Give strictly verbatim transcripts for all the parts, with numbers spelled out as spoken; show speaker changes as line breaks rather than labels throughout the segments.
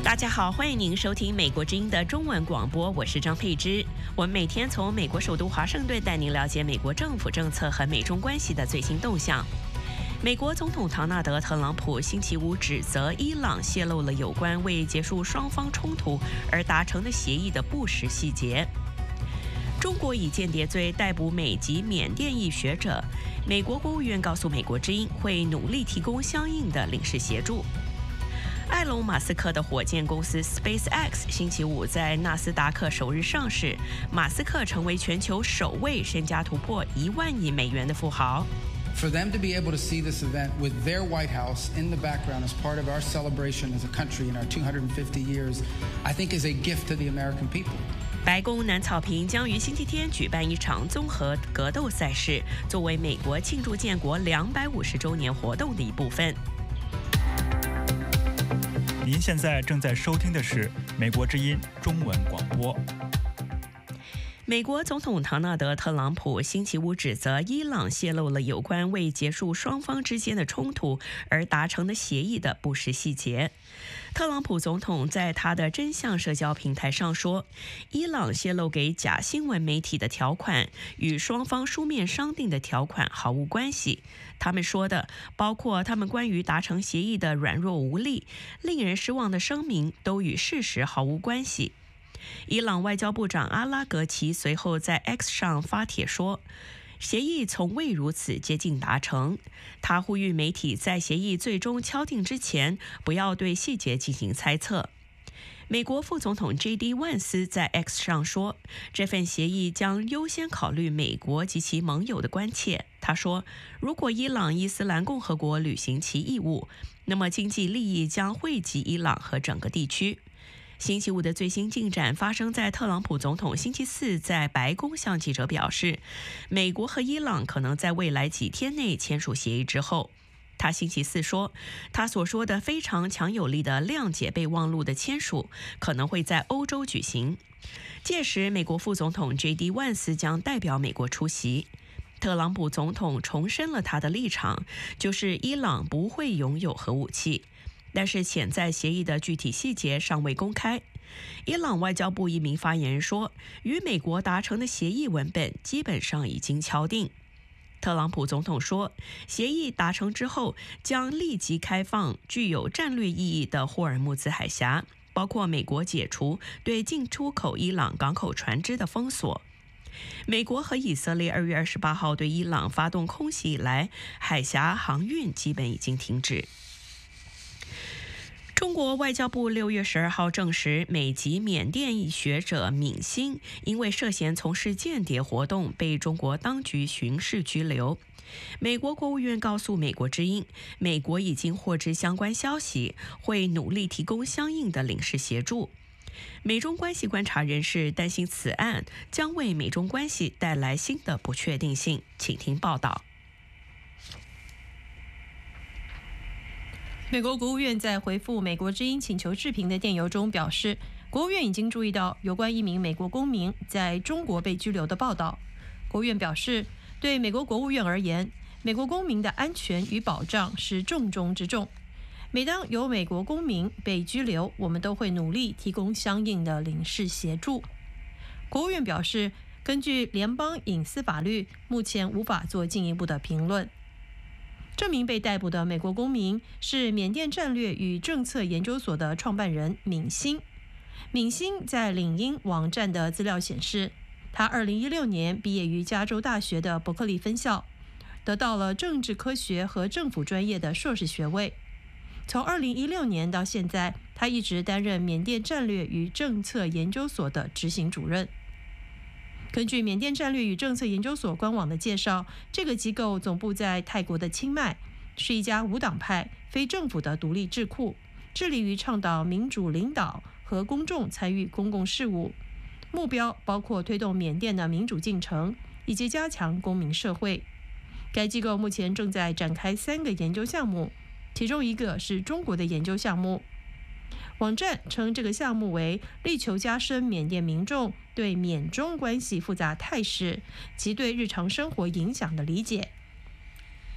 大家好，欢迎您收听美国之音的中文广播，我是张佩芝。我们每天从美国首都华盛顿带您了解美国政府政策和美中关系的最新动向。美国总统唐纳德·特朗普星期五指责伊朗泄露了有关为结束双方冲突而达成的协议的不实细节。中国以间谍罪逮捕美籍缅甸裔学者，美国国务院告诉美国之音会努力提供相应的领事协助。埃隆·马斯克的火箭公司 SpaceX 星期五在纳斯达克首日上市，马斯克成为全球首位身家突破一万亿美元的富豪。
For them to be able to see this event with their White House in the background as part of our celebration as a country in our two hundred fifty years, I think is a gift to the American people.
白宫南草坪将于星期天举办一场综合格斗赛事，作为美国庆祝建国两百五十周年活动的一部分。
您现在正在收听的是美国之音中文广播。
美国总统唐纳德·特朗普星期五指责伊朗泄露了有关为结束双方之间的冲突而达成的协议的不实细节。特朗普总统在他的真相社交平台上说，伊朗泄露给假新闻媒体的条款与双方书面商定的条款毫无关系。他们说的包括他们关于达成协议的软弱无力、令人失望的声明，都与事实毫无关系。伊朗外交部长阿拉格齐随后在 X 上发帖说，协议从未如此接近达成。他呼吁媒体在协议最终敲定之前，不要对细节进行猜测。美国副总统 J D 万斯在 X 上说，这份协议将优先考虑美国及其盟友的关切。他说，如果伊朗伊斯兰共和国履行其义务，那么经济利益将惠及伊朗和整个地区。星期五的最新进展发生在特朗普总统星期四在白宫向记者表示，美国和伊朗可能在未来几天内签署协议之后。他星期四说，他所说的非常强有力的谅解备忘录的签署可能会在欧洲举行，届时美国副总统 J D 万斯将代表美国出席。特朗普总统重申了他的立场，就是伊朗不会拥有核武器，但是潜在协议的具体细节尚未公开。伊朗外交部一名发言人说，与美国达成的协议文本基本上已经敲定。特朗普总统说，协议达成之后将立即开放具有战略意义的霍尔木兹海峡，包括美国解除对进出口伊朗港口船只的封锁。美国和以色列二月二十八号对伊朗发动空袭以来，海峡航运基本已经停止。中国外交部六月十二号证实，美籍缅甸裔学者闵欣因为涉嫌从事间谍活动被中国当局巡视拘留。美国国务院告诉美国之音，美国已经获知相关消息，会努力提供相应的领事协助。美中关系观察人士担心此案将为美中关系带来新的不确定性，请听报道。
美国国务院在回复美国之音请求置评的电邮中表示，国务院已经注意到有关一名美国公民在中国被拘留的报道。国务院表示，对美国国务院而言，美国公民的安全与保障是重中之重。每当有美国公民被拘留，我们都会努力提供相应的领事协助。国务院表示，根据联邦隐私法律，目前无法做进一步的评论。这名被逮捕的美国公民是缅甸战略与政策研究所的创办人闵欣。闵欣在领英网站的资料显示，他二零一六年毕业于加州大学的伯克利分校，得到了政治科学和政府专业的硕士学位。从二零一六年到现在，他一直担任缅甸战略与政策研究所的执行主任。根据缅甸战略与政策研究所官网的介绍，这个机构总部在泰国的清迈，是一家无党派、非政府的独立智库，致力于倡导民主领导和公众参与公共事务，目标包括推动缅甸的民主进程以及加强公民社会。该机构目前正在展开三个研究项目，其中一个是中国的研究项目。网站称这个项目为力求加深缅甸民众对缅中关系复杂态势及对日常生活影响的理解。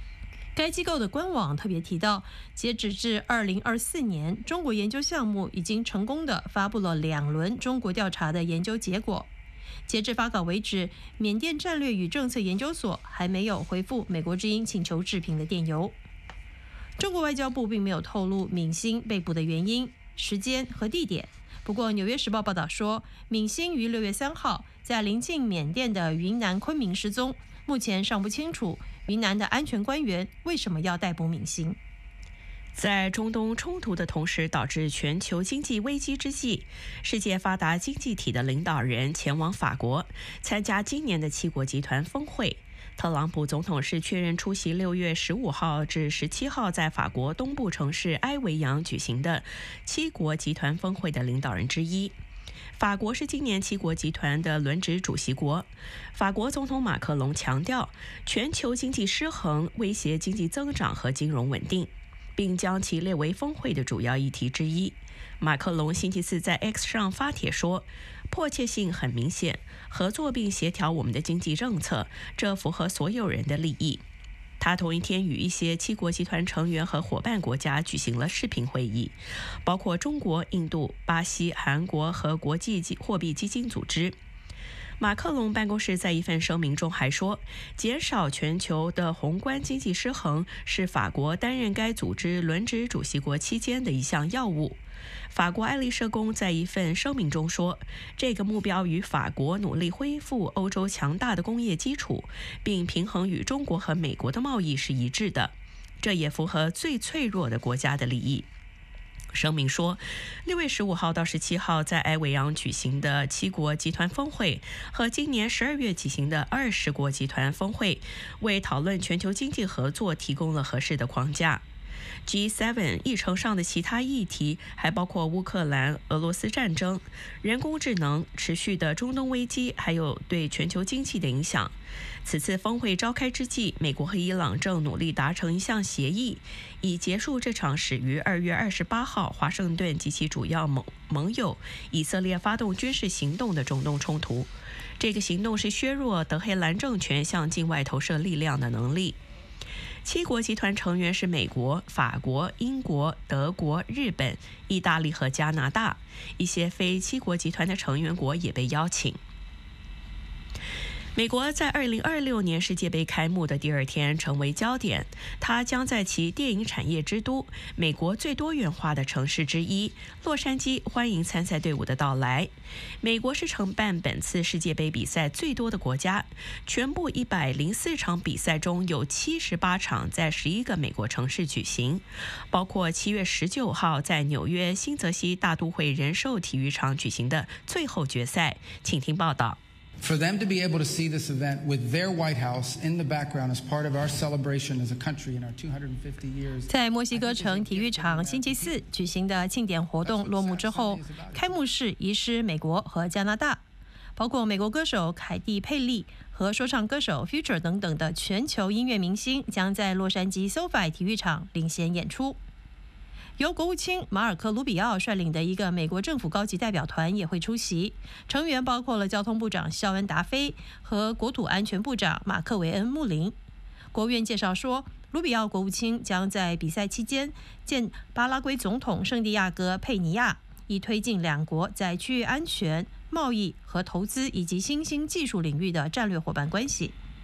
该机构的官网特别提到，截止至二零二四年，中国研究项目已经成功地发布了两轮中国调查的研究结果。截至发稿为止，缅甸战略与政策研究所还没有回复美国之音请求置评的电邮。中国外交部并没有透露闵星被捕的原因、时间和地点。不过，《纽约时报》报道说，闵星于六月三号在临近缅甸的云南昆明失踪，目前尚不清楚云南的安全官员为什么要逮捕闵星。
在中东冲突的同时导致全球经济危机之际，世界发达经济体的领导人前往法国参加今年的七国集团峰会。特朗普总统是确认出席六月十五号至十七号在法国东部城市埃维扬举行的七国集团峰会的领导人之一。法国是今年七国集团的轮值主席国。法国总统马克龙强调，全球经济失衡威胁经济增长和金融稳定，并将其列为峰会的主要议题之一。马克龙星期四在 X 上发帖说，迫切性很明显，合作并协调我们的经济政策，这符合所有人的利益。他同一天与一些七国集团成员和伙伴国家举行了视频会议，包括中国、印度、巴西、韩国和国际货币基金组织。马克龙办公室在一份声明中还说，减少全球的宏观经济失衡是法国担任该组织轮值主席国期间的一项要务。法国爱丽舍宫在一份声明中说，这个目标与法国努力恢复欧洲强大的工业基础，并平衡与中国和美国的贸易是一致的，这也符合最脆弱的国家的利益。声明说，六月十五号到十七号在埃维扬举行的七国集团峰会和今年十二月举行的二十国集团峰会，为讨论全球经济合作提供了合适的框架。G 七 议程上的其他议题还包括乌克兰、俄罗斯战争、人工智能、持续的中东危机，还有对全球经济的影响。此次峰会召开之际，美国和伊朗正努力达成一项协议，以结束这场始于二月二十八号华盛顿及其主要盟盟友以色列发动军事行动的中东冲突。这个行动是削弱德黑兰政权向境外投射力量的能力。七国集团成员是美国、法国、英国、德国、日本、意大利和加拿大，一些非七国集团的成员国也被邀请。美国在二零二六年世界杯开幕的第二天成为焦点，它将在其电影产业之都、美国最多元化的城市之一洛杉矶欢迎参赛队伍的到来。美国是承办本次世界杯比赛最多的国家，全部一百零四场比赛中有七十八场在十一个美国城市举行，包括七月十九号在纽约新泽西大都会人寿体育场举行的最后决赛。请听报道。
For them to be able to see this event with their White House in the background as part of our celebration as a country in our two hundred fifty years.
在墨西哥城体育场星期四举行的庆典活动落幕之后，开幕式移师美国和加拿大，包括美国歌手凯蒂·佩利和说唱歌手 Future 等等的全球音乐明星将在洛杉矶 SoFi 体育场领衔演出。由国务卿马尔科·卢比奥率领的一个美国政府高级代表团也会出席，成员包括了交通部长肖恩·达菲和国土安全部长马克·维恩·穆林。国务院介绍说，卢比奥国务卿将在比赛期间见巴拉圭总统圣地亚哥·佩尼亚，以推进两国在区域安全、贸易和投资以及新兴技术领域的战略伙伴关系。